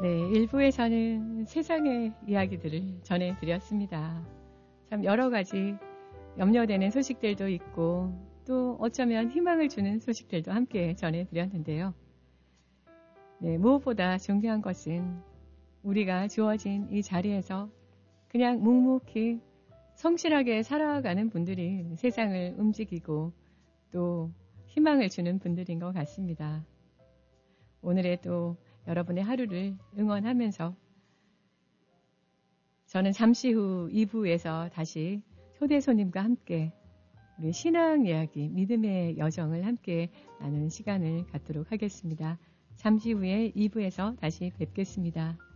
네, 일부에서는 세상의 이야기들을 전해드렸습니다. 참 여러 가지 염려되는 소식들도 있고 또 어쩌면 희망을 주는 소식들도 함께 전해드렸는데요. 네, 무엇보다 중요한 것은 우리가 주어진 이 자리에서 그냥 묵묵히 성실하게 살아가는 분들이 세상을 움직이고 또 희망을 주는 분들인 것 같습니다. 오늘의 또 여러분의 하루를 응원하면서 저는 잠시 후 2부에서 다시 초대 손님과 함께 우리 신앙 이야기, 믿음의 여정을 함께 나누는 시간을 갖도록 하겠습니다. 잠시 후에 2부에서 다시 뵙겠습니다.